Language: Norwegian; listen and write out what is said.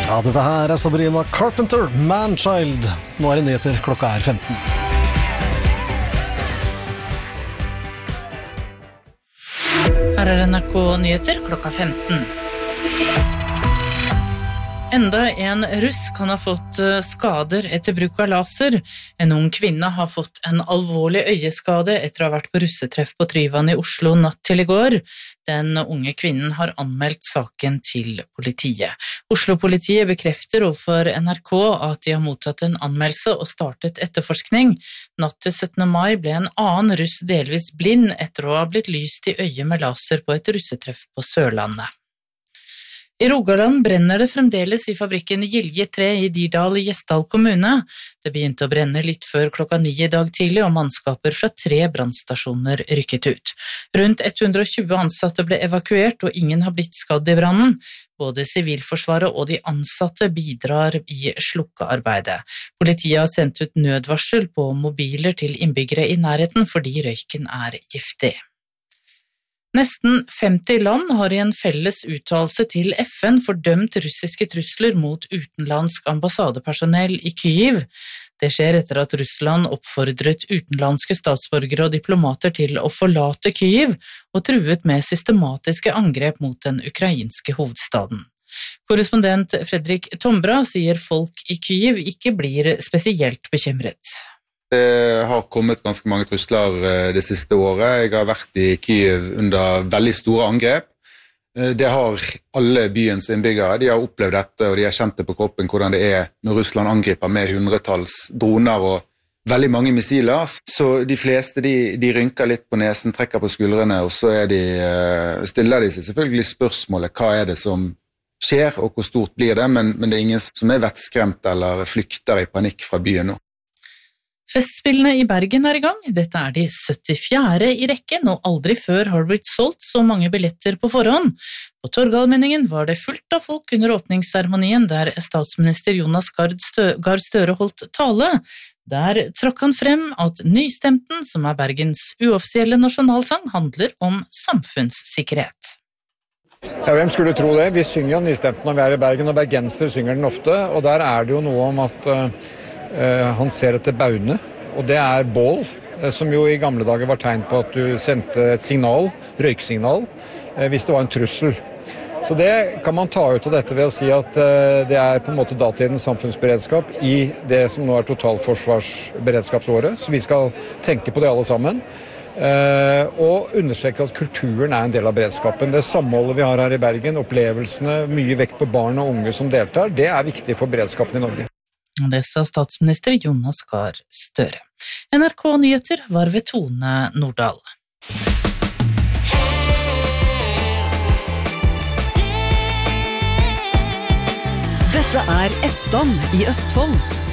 Ja, dette her Sabrina Carpenter, Manchild. Nå det nyheter, klokka 15. Her NRK Nyheter, klokka 15. Enda en russ kan ha fått skader etter bruk av laser. En ung kvinne har fått en alvorlig øyeskade etter å ha vært på russetreff på Tryvann i Oslo natt til i går. Den unge kvinnen har anmeldt saken til politiet. Oslo-politiet bekrefter overfor NRK at de har mottatt en anmeldelse og startet etterforskning. Natt til 17. mai ble en annen russ delvis blind etter å ha blitt lyst i øyet med laser på et russetreff på Sørlandet. I Rogaland brenner det fremdeles i fabrikken Gilje 3 i Dirdal i Gjesdal kommune. Det begynte å brenne litt før klokka 9 i dag tidlig, og mannskaper fra 3 brannstasjoner rykket ut. Rundt 120 ansatte ble evakuert, og ingen har blitt skadd i brannen. Både Sivilforsvaret og de ansatte bidrar i slukkearbeidet. Politiet har sendt ut nødvarsel på mobiler til innbyggere i nærheten fordi røyken er giftig. Nesten 50 land har i en felles uttalelse til FN fordømt russiske trusler mot utenlandsk ambassadepersonell i Kyiv. Det skjer etter at Russland oppfordret utenlandske statsborgere og diplomater til å forlate Kyiv og truet med systematiske angrep mot den ukrainske hovedstaden. Korrespondent Fredrik Tombra sier folk i Kyiv ikke blir spesielt bekymret. Det har kommet ganske mange trusler det siste året. Jeg har vært i Kyiv under veldig store angrep. Det har alle byens innbyggere. De har opplevd dette, og de har kjent det på kroppen hvordan det er når Russland angriper med hundretalls droner og veldig mange missiler. Så de fleste de rynker litt på nesen, trekker på skuldrene, og så stiller de seg selvfølgelig spørsmålet hva er det som skjer, og hvor stort blir det, men det er ingen som er vettskremt eller flykter i panikk fra byen nå. Festspillene i Bergen er i gang. Dette er de 74. i rekken, og aldri før har det blitt solgt så mange billetter på forhånd. På Torgallmenningen var det fullt av folk under åpningsseremonien, der statsminister Jonas Gahr Støre holdt tale. Der trakk han frem at Nystemten, som er Bergens uoffisielle nasjonalsang, handler om samfunnssikkerhet. Ja, hvem skulle tro det? Vi synger jo Nystemten når vi er i Bergen, og bergenser synger den ofte, og der er det jo noe om at han ser etter baune, og det er bål, som jo i gamle dager var tegn på at du sendte et signal, røyksignal, hvis det var en trussel. Så det kan man ta ut av dette ved å si at det er på en måte datidens samfunnsberedskap i det som nå er totalforsvarsberedskapsåret, så vi skal tenke på det alle sammen. Og understreke at kulturen er en del av beredskapen. Det samholdet vi har her i Bergen, opplevelsene, mye vekt på barn og unge som deltar, det er viktig for beredskapen i Norge. Det sa statsminister Jonas Gahr Støre. NRK Nyheter var ved Tone Nordahl. Dette er Eftan i Østfold.